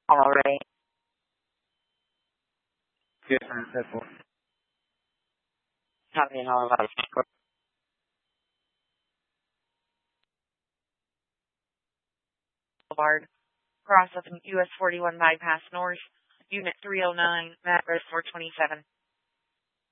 All right. Yes, ma'am. That's all. Copy and all license. Boulevard, cross of US 41 bypass north, unit 309, address 427.